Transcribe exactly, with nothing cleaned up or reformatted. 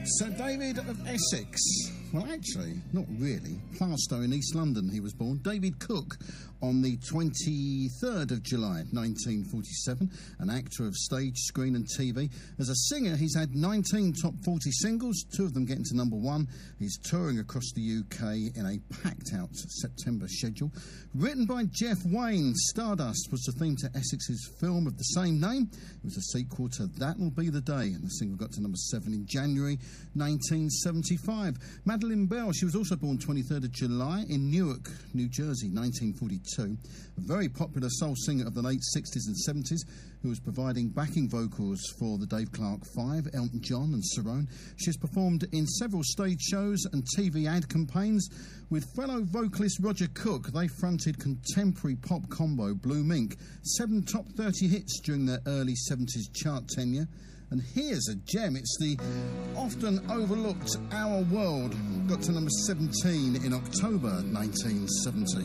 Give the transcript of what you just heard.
Sir David of Essex. Well, actually, not really. Plaistow in East London he was born. David Cook on the twenty-third of July, nineteen forty-seven. An actor of stage, screen and T V. As a singer, he's had nineteen top forty singles, two of them getting to number one. He's touring across the U K in a packed-out September schedule. Written by Jeff Wayne, Stardust was the theme to Essex's film of the same name. It was a sequel to That'll Be the Day, and the single got to number seven in January nineteen seventy-five. Madeleine Bell, she was also born twenty-third of July in Newark, New Jersey, nineteen forty-two. A very popular soul singer of the late sixties and seventies who was providing backing vocals for the Dave Clark Five, Elton John and Cerrone. She has performed in several stage shows and T V ad campaigns with fellow vocalist Roger Cook. They fronted contemporary pop combo Blue Mink, seven top thirty hits during their early seventies chart tenure. And here's a gem. It's the often overlooked Our World. Got to number seventeen in October nineteen seventy.